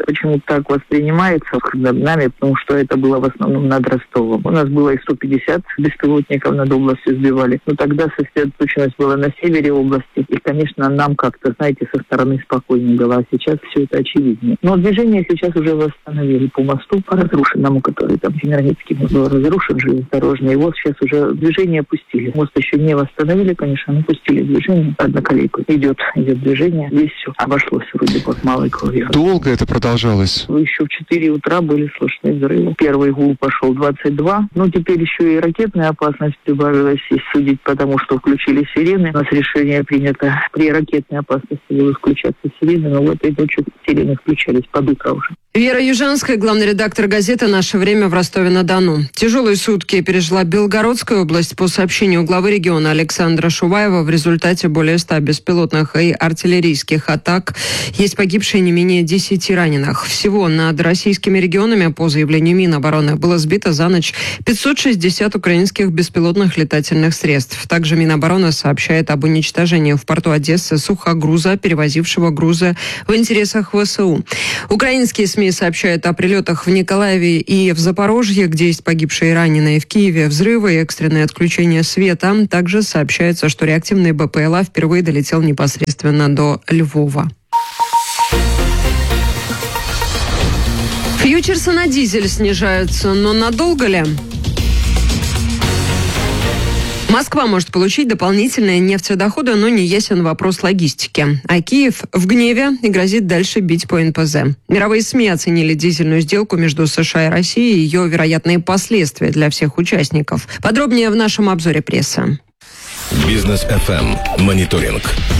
почему-то так воспринимается над нами, потому что это было в основном над Ростовом. У нас было и 150 беспилотников над областью сбивали. Но тогда сосредоточенность была на севере области. И, конечно, нам как-то, знаете, со стороны спокойнее было. А сейчас все это очевиднее. Но движение сейчас уже восстановили по мосту, по разрушенному, который там Семиранецкий мост был разрушен, железнодорожный. Его сейчас уже движение опустили. Мост еще не восстановили, конечно, но пустили движение. Одноколейку. Идет движение. Здесь все обошлось вроде бы малой кровью. Долго это продолжалось? Еще в 4 утра были слышны взрывы. Первый гул пошел 22. Ну, теперь еще и ракетная опасность прибавилась, если судить, потому что включили сирены. У нас решение принято при ракетной опасности будут включаться сирены, но в этой ночью сирены включались под утро уже. Вера Южанская, главный редактор газеты «Наше время» в Ростове-на-Дону. Тяжелые сутки пережила Белгородская область. По сообщению главы региона Александра Шуваева, в результате более 100 беспилотных и артиллерийских атак есть погибшие не менее 10 раненых. Всего над российскими регионами, по заявлению Минобороны, было сбито за ночь 560 украинских беспилотных летательных средств. Также Минобороны сообщает об уничтожении в порту Одессы сухогруза, перевозившего грузы в интересах ВСУ. Украинские СМИ сообщают о прилетах в Николаеве и в Запорожье, где есть погибшие и раненые. В Киеве взрывы и экстренное отключение света. Также сообщается, что реактивный БПЛА впервые долетел непосредственно до Львова. Фьючерсы на дизель снижаются, но надолго ли? Москва может получить дополнительные нефтедоходы, но не ясен вопрос логистики. А Киев в гневе и грозит дальше бить по НПЗ. Мировые СМИ оценили дизельную сделку между США и Россией и ее вероятные последствия для всех участников. Подробнее в нашем обзоре прессы. Бизнес ФМ. Мониторинг.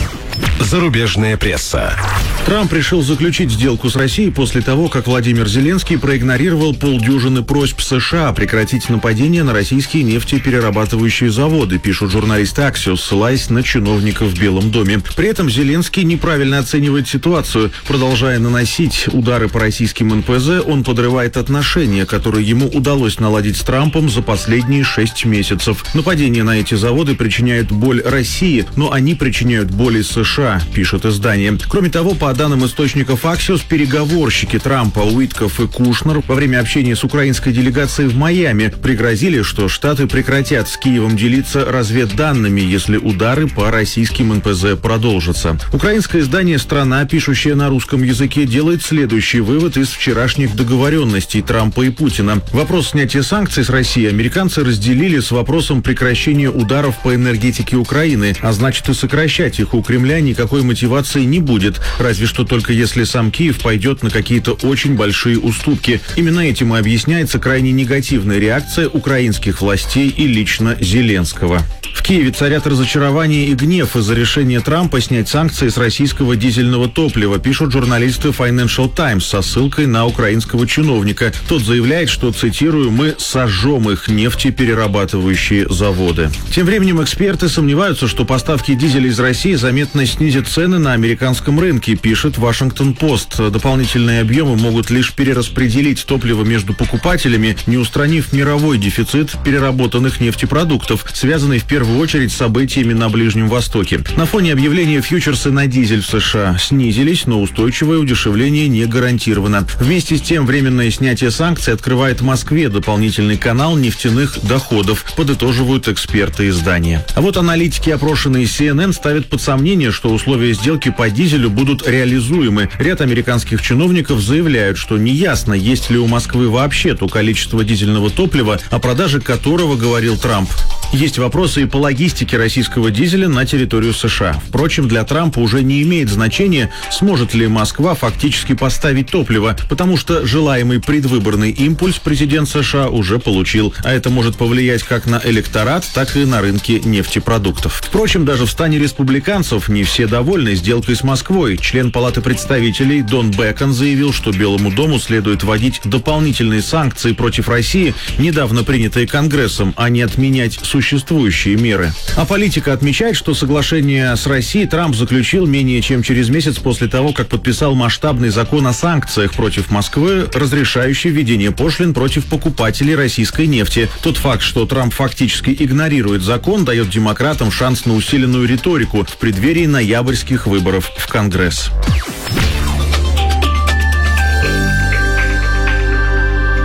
Зарубежная пресса. Трамп решил заключить сделку с Россией после того, как Владимир Зеленский проигнорировал полдюжины просьб США прекратить нападение на российские нефтеперерабатывающие заводы, пишут журналисты Axios, ссылаясь на чиновников в Белом доме. При этом Зеленский неправильно оценивает ситуацию. Продолжая наносить удары по российским НПЗ, он подрывает отношения, которые ему удалось наладить с Трампом за последние 6 месяцев. Нападения на эти заводы причиняют боль России, но они причиняют боль и США, пишет издание. Кроме того, по данным источников Axios, переговорщики Трампа Уитков и Кушнер во время общения с украинской делегацией в Майами пригрозили, что Штаты прекратят с Киевом делиться разведданными, если удары по российским НПЗ продолжатся. Украинское издание «Страна», пишущее на русском языке, делает следующий вывод из вчерашних договоренностей Трампа и Путина. Вопрос снятия санкций с России американцы разделили с вопросом прекращения ударов по энергетике Украины, а значит и сокращать их у Кремля никакой мотивации не будет, разве что только если сам Киев пойдет на какие-то очень большие уступки. Именно этим и объясняется крайне негативная реакция украинских властей и лично Зеленского. В Киеве царят разочарование и гнев из-за решения Трампа снять санкции с российского дизельного топлива, пишут журналисты Financial Times со ссылкой на украинского чиновника. Тот заявляет, что, цитирую, «мы сожжем их нефтеперерабатывающие заводы». Тем временем эксперты сомневаются, что поставки дизеля из России заметно снизят цены на американском рынке, пишет Вашингтон-Пост. Дополнительные объемы могут лишь перераспределить топливо между покупателями, не устранив мировой дефицит переработанных нефтепродуктов, связанный в первую очередь с событиями на Ближнем Востоке. На фоне объявления фьючерсы на дизель в США снизились, но устойчивое удешевление не гарантировано. Вместе с тем, временное снятие санкций открывает Москве дополнительный канал нефтяных доходов, подытоживают эксперты издания. А вот аналитики, опрошенные CNN, ставят под сомнение, что условия сделки по дизелю будут реализуемы. Ряд американских чиновников заявляют, что неясно, есть ли у Москвы вообще то количество дизельного топлива, о продаже которого говорил Трамп. Есть вопросы и по логистике российского дизеля на территорию США. Впрочем, для Трампа уже не имеет значения, сможет ли Москва фактически поставить топливо, потому что желаемый предвыборный импульс президент США уже получил, а это может повлиять как на электорат, так и на рынки нефтепродуктов. Впрочем, даже в стане республиканцев не все довольны сделкой с Москвой. Член Палаты представителей Дон Бекон заявил, что Белому дому следует вводить дополнительные санкции против России, недавно принятые Конгрессом, а не отменять существующие меры. А политика отмечает, что соглашение с Россией Трамп заключил менее чем через месяц после того, как подписал масштабный закон о санкциях против Москвы, разрешающий введение пошлин против покупателей российской нефти. Тот факт, что Трамп фактически игнорирует закон, дает демократам шанс на усиленную риторику в преддверии ноябрьских выборов в Конгресс.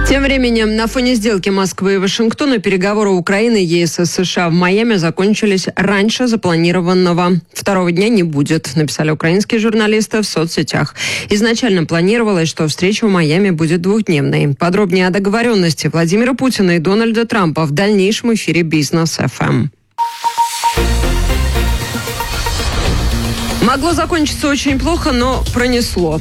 Тем временем, на фоне сделки Москвы и Вашингтона переговоры Украины, ЕС и США в Майами закончились раньше запланированного. Второго дня не будет, написали украинские журналисты в соцсетях. Изначально планировалось, что встреча в Майами будет двухдневной. Подробнее о договоренности Владимира Путина и Дональда Трампа в дальнейшем эфире «Бизнес ФМ». Могло закончиться очень плохо, но пронесло.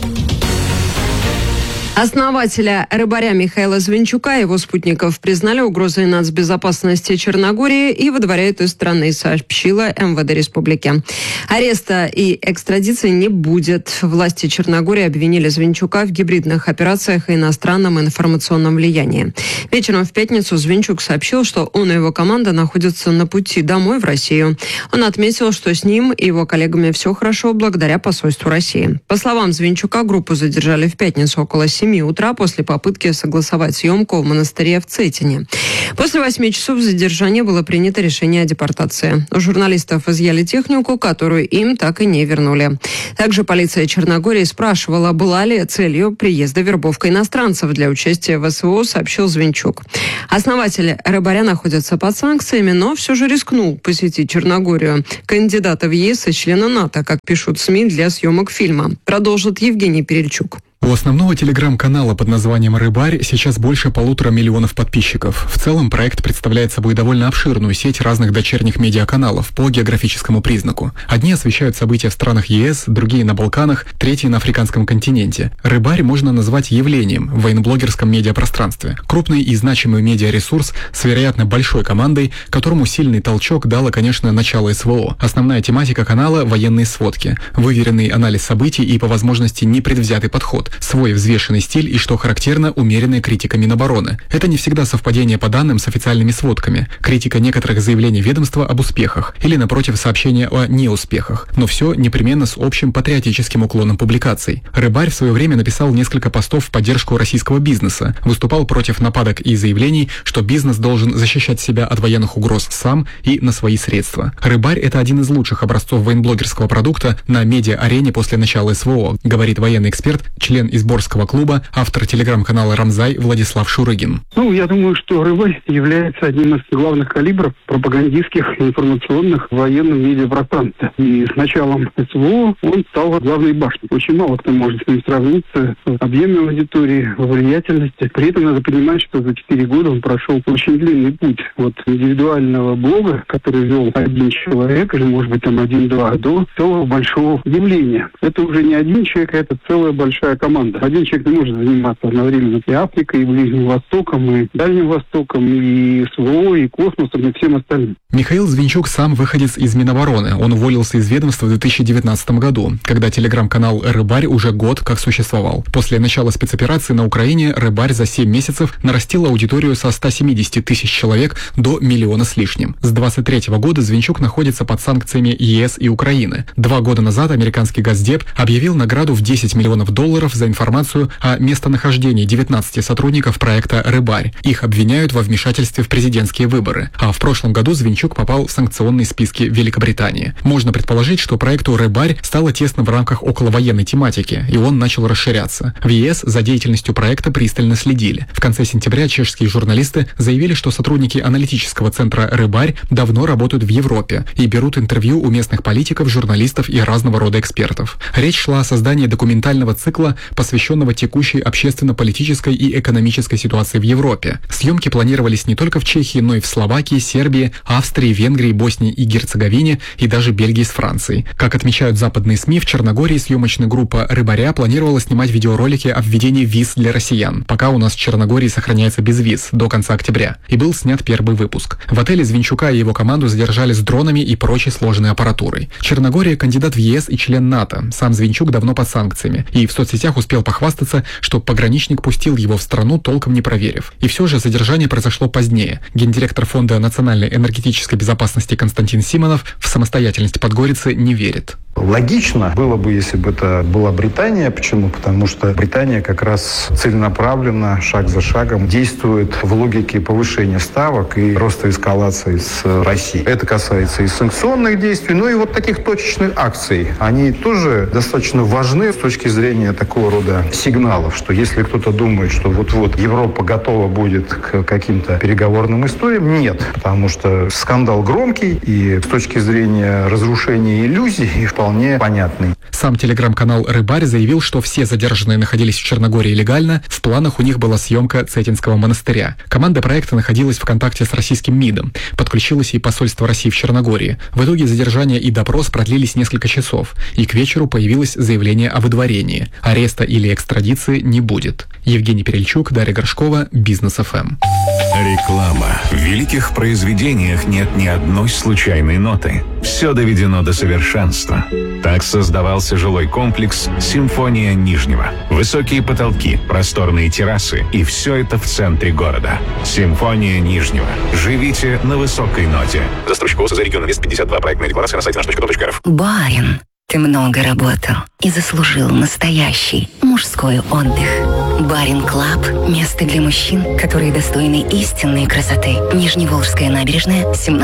Основателя «Рыбаря» Михаила Звинчука и его спутников признали угрозой нацбезопасности Черногории и выдворяют из страны, сообщила МВД республики. Ареста и экстрадиции не будет. Власти Черногории обвинили Звинчука в гибридных операциях и иностранном информационном влиянии. Вечером в пятницу Звинчук сообщил, что он и его команда находятся на пути домой в Россию. Он отметил, что с ним и его коллегами все хорошо благодаря посольству России. По словам Звинчука, группу задержали в пятницу около 7 утра после попытки согласовать съемку в монастыре в Цетине. После 8 часов задержания было принято решение о депортации. У журналистов изъяли технику, которую им так и не вернули. Также полиция Черногории спрашивала, была ли целью приезда вербовка иностранцев для участия в СВО, сообщил Звинчук. Основатель «Рыбаря» находится под санкциями, но все же рискнул посетить Черногорию. Кандидата в ЕС и члена НАТО, как пишут СМИ, для съемок фильма. Продолжит Евгений Перельчук. У основного телеграм-канала под названием «Рыбарь» сейчас больше 1,5 миллиона подписчиков. В целом проект представляет собой довольно обширную сеть разных дочерних медиаканалов по географическому признаку. Одни освещают события в странах ЕС, другие на Балканах, третьи на африканском континенте. «Рыбарь» можно назвать явлением в военноблогерском медиапространстве. Крупный и значимый медиаресурс с вероятно большой командой, которому сильный толчок дало, конечно, начало СВО. Основная тематика канала – военные сводки, выверенный анализ событий и, по возможности, непредвзятый подход. Свой взвешенный стиль и, что характерно, умеренная критика Минобороны. Это не всегда совпадение по данным с официальными сводками, критика некоторых заявлений ведомства об успехах или, напротив, сообщения о неуспехах, но все непременно с общим патриотическим уклоном публикаций. «Рыбарь» в свое время написал несколько постов в поддержку российского бизнеса, выступал против нападок и заявлений, что бизнес должен защищать себя от военных угроз сам и на свои средства. «Рыбарь» — это один из лучших образцов военблогерского продукта на медиа-арене после начала СВО, говорит военный эксперт, член Изборского клуба, автор телеграм-канала «Рамзай» Владислав Шурыгин. Я думаю, что «Рыбарь» является одним из главных калибров пропагандистских информационных военных медиапространств. И с началом СВО он стал главной башней. Очень мало кто может с ним сравниться в объеме аудитории, в влиятельности. При этом надо понимать, что за 4 года он прошел очень длинный путь от индивидуального блога, который вел один человек, или, может быть, там 1-2, до целого большого явления. Это уже не один человек, это целая большая команда. Один человек не может заниматься одновременно и Африкой, и Ближним Востоком, и Дальним Востоком, и СВО, и космосом, и всем остальным. Михаил Звинчук сам выходец из Минобороны. Он уволился из ведомства в 2019 году, когда телеграм-канал «Рыбарь» уже год как существовал. После начала спецоперации на Украине «Рыбарь» за 7 месяцев нарастил аудиторию со 170 тысяч человек до 1 миллиона с лишним. С 2023 года Звинчук находится под санкциями ЕС и Украины. 2 года назад американский Госдеп объявил награду в $10 миллионов за информацию о местонахождении 19 сотрудников проекта «Рыбарь». Их обвиняют во вмешательстве в президентские выборы. А в прошлом году Звинчук попал в санкционные списки Великобритании. Можно предположить, что проекту «Рыбарь» стало тесно в рамках околовоенной тематики, и он начал расширяться. В ЕС за деятельностью проекта пристально следили. В конце сентября чешские журналисты заявили, что сотрудники аналитического центра «Рыбарь» давно работают в Европе и берут интервью у местных политиков, журналистов и разного рода экспертов. Речь шла о создании документального цикла, посвященного текущей общественно-политической и экономической ситуации в Европе. Съемки планировались не только в Чехии, но и в Словакии, Сербии, Австрии, Венгрии, Боснии и Герцеговине и даже Бельгии с Францией. Как отмечают западные СМИ, в Черногории съемочная группа «Рыбаря» планировала снимать видеоролики о введении виз для россиян, пока у нас в Черногории сохраняется без виз до конца октября. И был снят первый выпуск. В отеле Звинчука и его команду задержали с дронами и прочей сложной аппаратурой. Черногория – кандидат в ЕС и член НАТО. Сам Звинчук давно под санкциями. И в соцсетях успел похвастаться, что пограничник пустил его в страну, толком не проверив. И все же задержание произошло позднее. Гендиректор Фонда национальной энергетической безопасности Константин Симонов в самостоятельность Подгорицы не верит. Логично было бы, если бы это была Британия. Почему? Потому что Британия как раз целенаправленно, шаг за шагом действует в логике повышения ставок и роста эскалации с Россией. Это касается и санкционных действий, но и вот таких точечных акций. Они тоже достаточно важны с точки зрения такого рода сигналов, что если кто-то думает, что вот-вот Европа готова будет к каким-то переговорным историям, нет. Потому что скандал громкий и с точки зрения разрушения иллюзий вполне понятный. Сам телеграм-канал «Рыбарь» заявил, что все задержанные находились в Черногории легально. В планах у них была съемка Цетинского монастыря. Команда проекта находилась в контакте с российским МИДом. Подключилось и посольство России в Черногории. В итоге задержание и допрос продлились несколько часов. И к вечеру появилось заявление о выдворении. Ареста или экстрадиции не будет. Евгений Перельчук, Дарья Горшкова, Бизнес ФМ. Реклама. В великих произведениях нет ни одной случайной ноты. Все доведено до совершенства. Так создавался жилой комплекс «Симфония Нижнего». Высокие потолки, просторные террасы, и все это в центре города. «Симфония Нижнего». Живите на высокой ноте. Застройщик ОС за регион Инвест 52. Проектная декларация на сайте наш.com.рф. Барин, ты много работал и заслужил настоящий мужской отдых. Барин Клаб – место для мужчин, которые достойны истинной красоты. Нижневолжская набережная,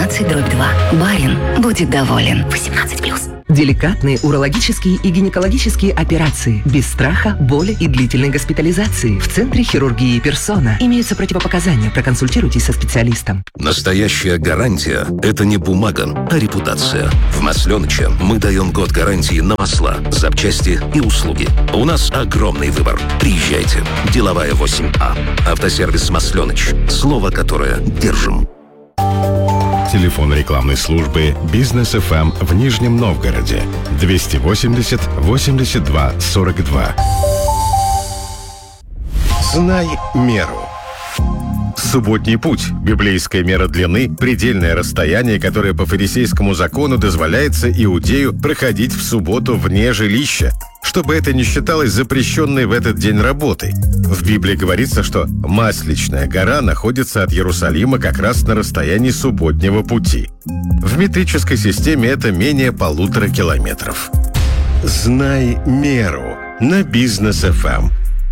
17/2. Барин будет доволен. 18+. Деликатные урологические и гинекологические операции без страха, боли и длительной госпитализации. В Центре хирургии «Персона» имеются противопоказания. Проконсультируйтесь со специалистом. Настоящая гарантия – это не бумага, а репутация. В Масленыче мы даем год гарантии на масла, запчасти и услуги. У нас огромный выбор. Приезжайте. Деловая 8А. Автосервис Масленыч. Слово, которое держим. Телефон рекламной службы «Бизнес ФМ» в Нижнем Новгороде 280 82 42. Знай меру. Субботний путь. Библейская мера длины – предельное расстояние, которое по фарисейскому закону дозволяется иудею проходить в субботу вне жилища, чтобы это не считалось запрещенной в этот день работой. В Библии говорится, что Масличная гора находится от Иерусалима как раз на расстоянии субботнего пути. В метрической системе это менее 1,5 километров. Знай меру на Бизнес ФМ.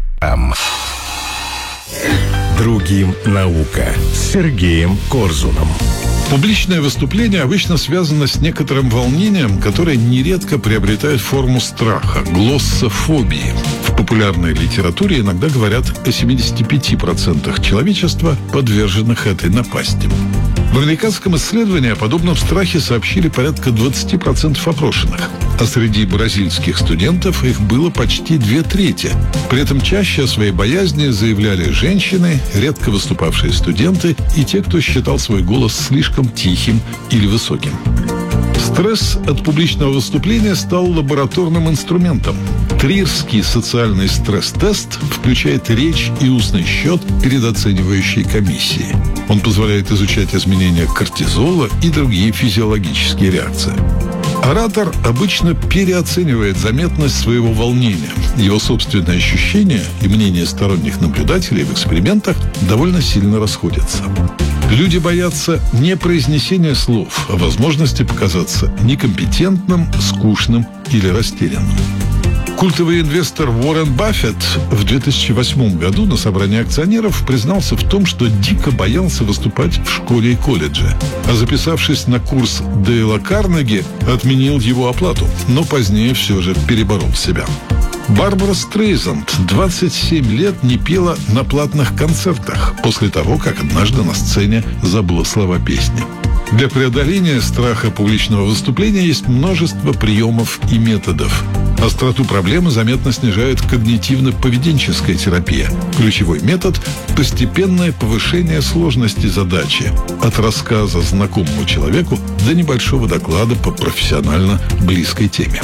Другим наука с Сергеем Корзуном. Публичное выступление обычно связано с некоторым волнением, которое нередко приобретает форму страха – глоссофобии. В популярной литературе иногда говорят о 75% человечества, подверженных этой напасти. В американском исследовании о подобном страхе сообщили порядка 20% опрошенных, а среди бразильских студентов их было почти 2/3. При этом чаще о своей боязни заявляли женщины, редко выступавшие студенты и те, кто считал свой голос слишком тихим или высоким. Стресс от публичного выступления стал лабораторным инструментом. Трирский социальный стресс-тест включает речь и устный счет перед оценивающей комиссией. Он позволяет изучать изменения кортизола и другие физиологические реакции. Оратор обычно переоценивает заметность своего волнения. Его собственные ощущения и мнения сторонних наблюдателей в экспериментах довольно сильно расходятся. Люди боятся не произнесения слов, а возможности показаться некомпетентным, скучным или растерянным. Культовый инвестор Уоррен Баффет в 2008 году на собрании акционеров признался в том, что дико боялся выступать в школе и колледже, а записавшись на курс Дейла Карнеги, отменил его оплату, но позднее все же переборол себя. Барбара Стрейзанд 27 лет не пела на платных концертах после того, как однажды на сцене забыла слова песни. Для преодоления страха публичного выступления есть множество приемов и методов. Остроту проблемы заметно снижает когнитивно-поведенческая терапия. Ключевой метод – постепенное повышение сложности задачи от рассказа знакомому человеку до небольшого доклада по профессионально близкой теме.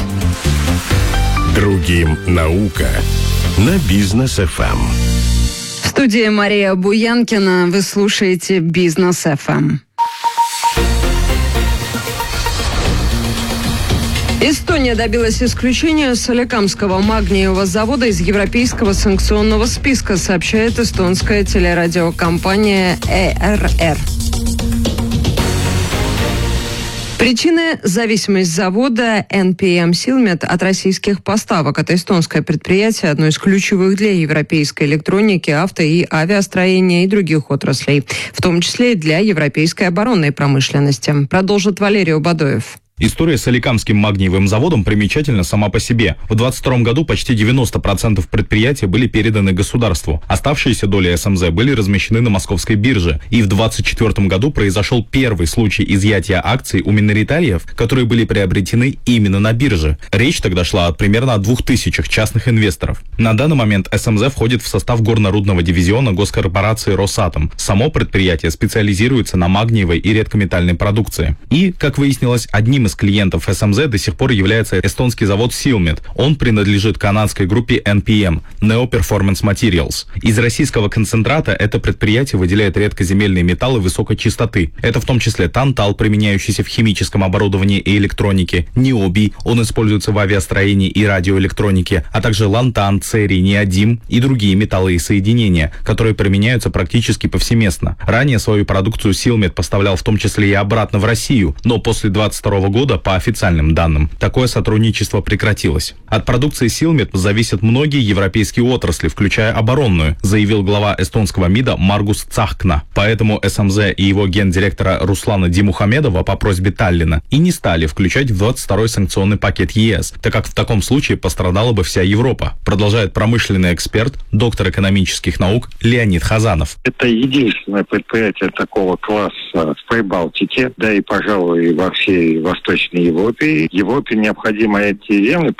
Другим наука на Бизнес ФМ. В студии Мария Буянкина. Вы слушаете Бизнес ФМ. Эстония добилась исключения Соликамского магниевого завода из европейского санкционного списка, сообщает эстонская телерадиокомпания ЭРР. Причины – зависимость завода NPM Silmet от российских поставок. Это эстонское предприятие, одно из ключевых для европейской электроники, авто и авиастроения и других отраслей, в том числе и для европейской оборонной промышленности. Продолжит Валерий Убадоев. История с Соликамским магниевым заводом примечательна сама по себе. В 2022 году почти 90% предприятия были переданы государству. Оставшиеся доли СМЗ были размещены на московской бирже. И в 2024 году произошел первый случай изъятия акций у миноритариев, которые были приобретены именно на бирже. Речь тогда шла примерно о 2000 частных инвесторов. На данный момент СМЗ входит в состав горно-рудного дивизиона госкорпорации «Росатом». Само предприятие специализируется на магниевой и редкометальной продукции. И, как выяснилось, одним из клиентов СМЗ до сих пор является эстонский завод Silmet. Он принадлежит канадской группе NPM – Neo Performance Materials. Из российского концентрата это предприятие выделяет редкоземельные металлы высокой чистоты. Это в том числе тантал, применяющийся в химическом оборудовании и электронике, ниобий, он используется в авиастроении и радиоэлектронике, а также лантан, церий, неодим и другие металлы и соединения, которые применяются практически повсеместно. Ранее свою продукцию Silmet поставлял в том числе и обратно в Россию, но после 2022 года, по официальным данным, такое сотрудничество прекратилось. От продукции Silmet зависят многие европейские отрасли, включая оборонную, заявил глава эстонского МИДа Маргус Цахкна. Поэтому СМЗ и его гендиректора Руслана Димухамедова по просьбе Таллина и не стали включать в 22-й санкционный пакет ЕС, так как в таком случае пострадала бы вся Европа, продолжает промышленный эксперт, доктор экономических наук Леонид Хазанов. Это единственное предприятие такого класса в Прибалтике, да и, пожалуй, во всей Восточной Европе. Европе необходимо эти земли